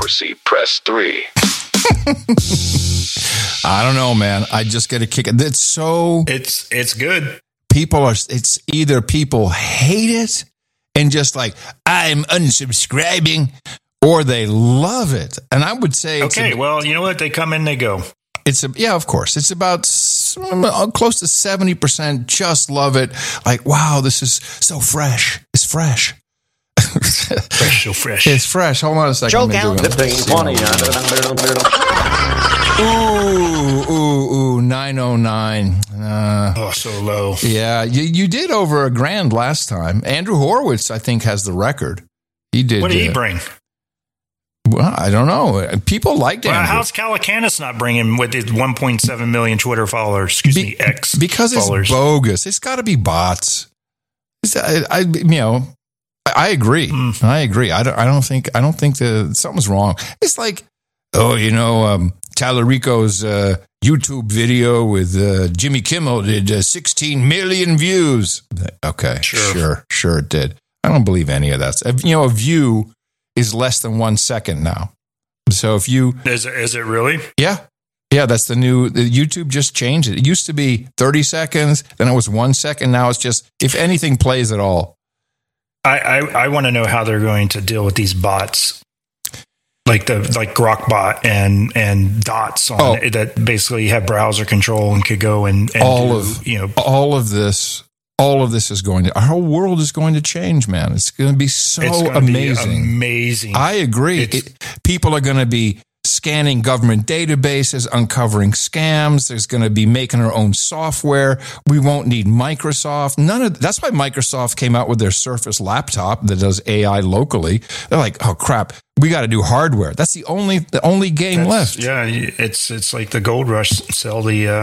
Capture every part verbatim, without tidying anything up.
controversy, press three. I don't know, man. I just get a kick. It's so... It's it's good. People are... It's either people hate it and just like, I'm unsubscribing, or they love it. And I would say... It's okay, a, well, you know what? They come in, they go. It's a, yeah, of course. It's about close to seventy percent just love it. Like, wow, this is so fresh. It's fresh. Fresh, so fresh. It's fresh. Hold on a second. Choke out. Ooh, ooh, ooh, nine oh nine. Uh, oh, so low. Yeah, you, you did over a grand last time. Andrew Horowitz, I think, has the record. He did. What did he uh, bring? Well, I don't know. People liked well, Andrew. How's Calacanis not bringing with his one point seven million Twitter followers? Excuse Be- me, X because followers. It's bogus. It's got to be bots. It's, I, I, you know, I, I agree. Mm. I agree. I don't. I don't think. I don't think that something's wrong. It's like, oh, you know, um, Tallarico's uh, YouTube video with uh, Jimmy Kimmel did uh, sixteen million views. Okay, sure, sure, sure, it did. I don't believe any of that. You know, a view is less than one second now. So if you... Is it, is it really? Yeah. Yeah, that's the new... The YouTube just changed it. It used to be thirty seconds, then it was one second. Now it's just, if anything plays at all. I, I, I want to know how they're going to deal with these bots. Like the like Grokbot and and dots on oh. it that basically have browser control and could go and, and all do, of you know all of this all of this is going to, our whole world is going to change, man. It's going to be so it's amazing. Be amazing. I agree. It, people are going to be scanning government databases, uncovering scams. There's going to be making our own software. We won't need Microsoft. None of that's why Microsoft came out with their Surface laptop that does A I locally. They're like, oh crap, we got to do hardware. That's the only the only game that's, left. Yeah, it's it's like the gold rush. Sell the uh,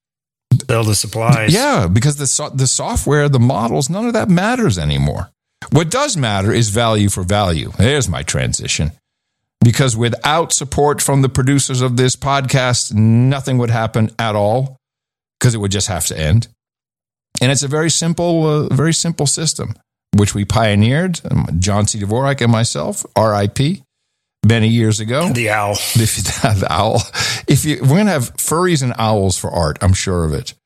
sell the supplies. Yeah, because the so- the software, the models, none of that matters anymore. What does matter is value for value. There's my transition. Because without support from the producers of this podcast, nothing would happen at all, because it would just have to end. And it's a very simple, uh, very simple system, which we pioneered, John C. Dvorak and myself, R I P, many years ago. The owl. If, the owl. If you, we're going to have furries and owls for art, I'm sure of it.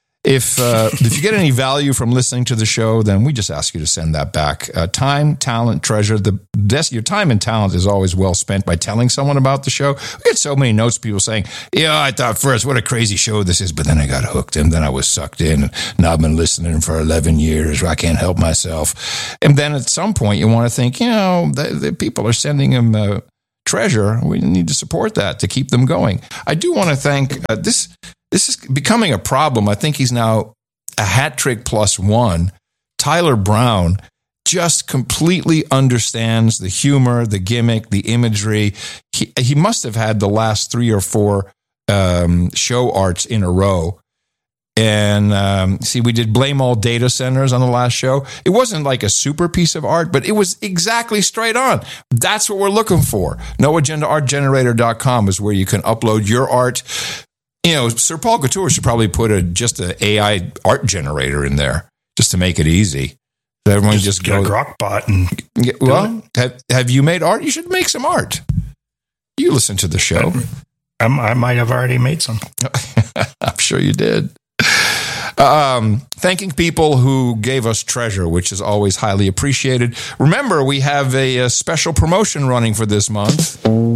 If uh, if you get any value from listening to the show, then we just ask you to send that back. Uh, time, talent, treasure. The des- your time and talent is always well spent by telling someone about the show. We get so many notes, people saying, yeah, I thought first, what a crazy show this is, but then I got hooked and then I was sucked in. And now I've been listening for eleven years. I can't help myself. And then at some point you want to think, you know, the, the people are sending them uh, treasure. We need to support that to keep them going. I do want to thank uh, this... This is becoming a problem. I think he's now a hat trick plus one. Tyler Brown just completely understands the humor, the gimmick, the imagery. He, he must have had the last three or four um, show arts in a row. And um, see, we did Blame All Data Centers on the last show. It wasn't like a super piece of art, but it was exactly straight on. That's what we're looking for. no agenda art generator dot com is where you can upload your art. You know, Sir Paul Couture should probably put a just an A I art generator in there just to make it easy. So everyone just, just get goes, a Grokbot and get, well, have, have you made art? You should make some art. You listen to the show. I, I might have already made some. I'm sure you did. Um, thanking people who gave us treasure, which is always highly appreciated. Remember, we have a, a special promotion running for this month.